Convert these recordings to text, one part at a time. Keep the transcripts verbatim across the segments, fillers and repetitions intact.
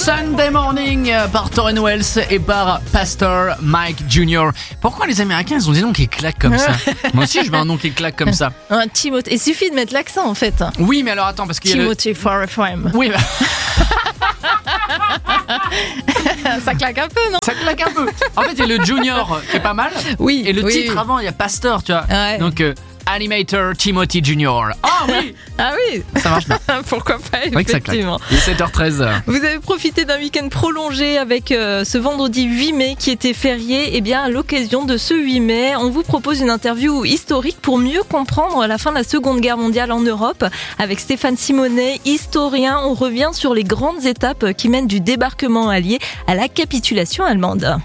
Sunday Morning par Tauren Wells et par Pastor Mike junior Pourquoi les Américains ils ont des noms qui claquent comme ça? Moi aussi je veux un nom qui claque comme ça. Un Timothée. Il suffit de mettre l'accent en fait. Oui mais alors attends parce qu'il y a Timothy le... for F M. Oui bah... Ça claque un peu, non? Ça claque un peu. En fait, il y a le Junior qui est pas mal. Oui. Et le oui, titre oui. avant, il y a Pastor, tu vois. Ouais. Donc, euh, Animator Timothy junior Ah oui. Ah oui. Ça marche bien. Pourquoi pas, oui que ça claque. effectivement. Il est sept heures treize. Vous avez profité d'un week-end prolongé avec euh, ce vendredi huit mai qui était férié. Et bien, à l'occasion de ce huit mai, on vous propose une interview historique pour mieux comprendre la fin de la Seconde Guerre mondiale en Europe. Avec Stéphane Simonet, historien, on revient sur les grandes étapes qui mènent du débarquement allié à la capitulation allemande.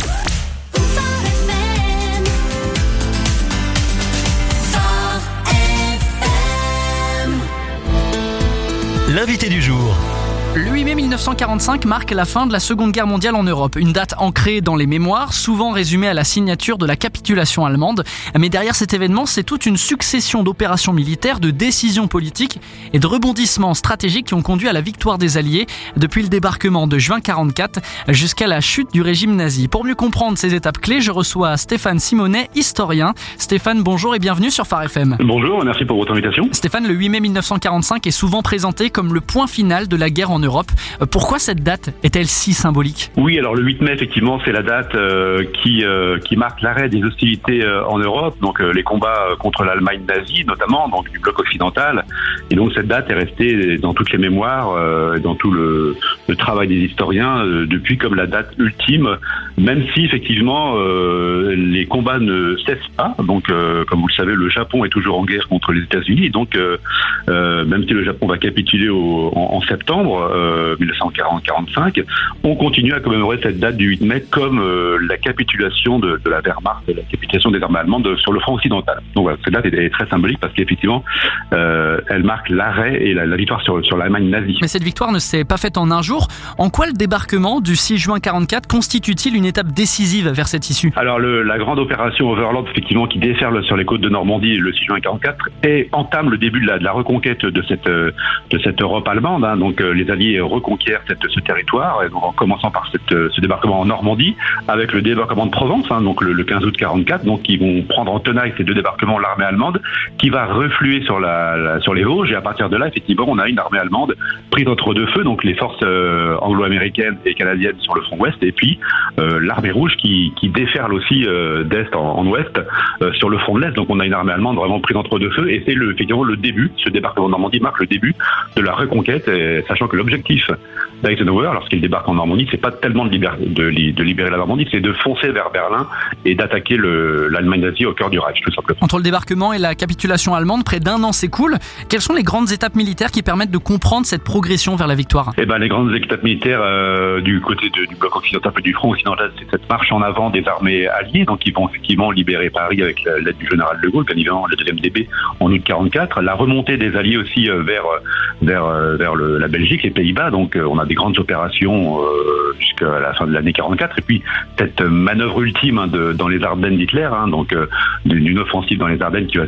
L'invité du jour. Le huit mai mille neuf cent quarante-cinq marque la fin de la Seconde Guerre mondiale en Europe. Une date ancrée dans les mémoires, souvent résumée à la signature de la capitulation allemande. Mais derrière cet événement, c'est toute une succession d'opérations militaires, de décisions politiques et de rebondissements stratégiques qui ont conduit à la victoire des Alliés depuis le débarquement de juin quarante-quatre jusqu'à la chute du régime nazi. Pour mieux comprendre ces étapes clés, je reçois Stéphane Simonet, historien. Stéphane, bonjour et bienvenue sur Phare F M. Bonjour, merci pour votre invitation. Stéphane, le huit mai mille neuf cent quarante-cinq est souvent présenté comme le point final de la guerre en Europe. Pourquoi cette date est-elle si symbolique? Oui, alors le huit mai, effectivement, c'est la date euh, qui euh, qui marque l'arrêt des hostilités euh, en Europe, donc euh, les combats euh, contre l'Allemagne nazie, notamment, donc du bloc occidental. Et donc cette date est restée dans toutes les mémoires, euh, dans tout le, le travail des historiens, euh, depuis comme la date ultime, même si effectivement euh, les combats ne cessent pas. Donc, euh, comme vous le savez, le Japon est toujours en guerre contre les États-Unis. Donc, euh, euh, même si le Japon va capituler au, en, en septembre euh, mille neuf cent quarante quarante-cinq, on continue à commémorer cette date du huit mai comme euh, la capitulation de, de la Wehrmacht, la capitulation des armées allemandes de, sur le front occidental. Donc voilà, cette date est, est très symbolique parce qu'effectivement, euh, elle marque l'arrêt et la, la victoire sur, sur l'Allemagne nazie. Mais cette victoire ne s'est pas faite en un jour. En quoi le débarquement du six juin quarante-quatre constitue-t-il une étape décisive vers cette issue? Alors le, la grande opération Overlord, effectivement, qui déferle sur les côtes de Normandie le six juin quarante-quatre, et entame le début de la, de la reconquête de cette, de cette Europe allemande. Hein. Donc euh, les Alliés reconquièrent cette, ce territoire, et donc en commençant par cette, ce débarquement en Normandie, avec le débarquement de Provence, hein, donc le, le quinze août quarante-quatre, donc ils vont prendre en tenaille ces deux débarquements l'armée allemande, qui va refluer sur, la, la, sur les Vosges, et à partir de là, effectivement, on a une armée allemande prise entre deux feux, donc les forces euh, anglo-américaines et canadiennes sur le front ouest, et puis euh, l'armée rouge qui, qui déferle aussi euh, d'est en, en ouest euh, sur le front de l'est. Donc on a une armée allemande vraiment prise entre deux feux, et c'est le, effectivement le début, ce débarquement en Normandie marque le début de la reconquête, et, sachant que l'objectif d'Eisenhower, lorsqu'il débarque en Normandie, c'est pas tellement de libérer, de, de libérer la Normandie, c'est de foncer vers Berlin et d'attaquer le, l'Allemagne nazie au cœur du Reich, tout simplement. Entre le débarquement et la capitulation allemande, près d'un an s'écoule. Quelles sont les grandes étapes militaires qui permettent de comprendre cette progression vers la victoire? Eh ben, les grandes étapes militaires euh, du côté de, du bloc occidental et du front occidental, c'est cette marche en avant des armées alliées, donc ils vont effectivement libérer Paris avec l'aide du général de Gaulle, bien évidemment le deuxième D B en août quarante-quatre. La remontée des alliés aussi euh, vers vers vers le, la Belgique, les Pays-Bas, donc euh, on a des grandes opérations euh, jusqu'à la fin de l'année quarante-quatre, et puis cette manœuvre ultime hein, de, dans les Ardennes d'Hitler, hein, donc euh, d'une offensive dans les Ardennes qui va,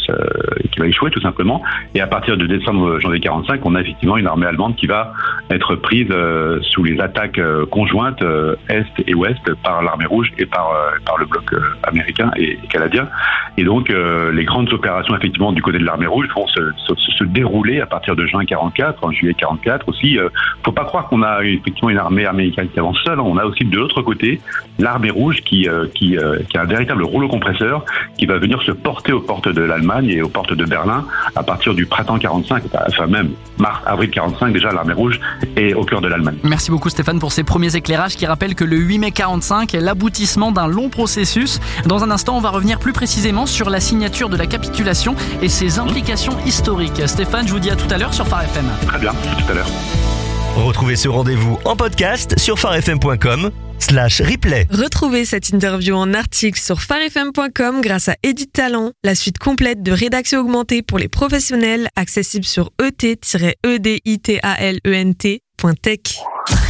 qui va échouer tout simplement, et à partir de décembre janvier quarante-cinq, on a effectivement une armée allemande qui va être prise euh, sous les attaques euh, conjointes euh, est et ouest par l'armée rouge et par euh, par le bloc euh, américain et, et canadien, et donc euh, les grandes opérations effectivement du côté de l'armée rouge vont se, se, se dérouler à partir de juin quarante-quatre, en juillet quarante-quatre aussi. Euh, faut pas croire qu'on a effectivement une armée américaine qui avance seule, on a aussi de l'autre côté l'armée rouge qui euh, qui, euh, qui a un véritable rouleau compresseur qui va venir se porter aux portes de l'Allemagne et aux portes de Berlin à partir du printemps quarante-cinq, enfin même mars, avril quarante-cinq, déjà l'armée rouge est au cœur de l'Allemagne. Merci beaucoup Stéphane pour ces premiers éclairages qui rappellent que le huit mai quarante-cinq est l'aboutissement d'un long processus. Dans un instant, on va revenir plus précisément sur la signature de la capitulation et ses implications historiques. Stéphane, je vous dis à tout à l'heure sur Phare F M. Très bien, à tout à l'heure. Retrouvez ce rendez-vous en podcast sur pharefm point com slash replay. Retrouvez cette interview en article sur pharefm point com grâce à Edit Talent, la suite complète de rédaction augmentée pour les professionnels, accessible sur e t tiret e d i t a l e n t point tech.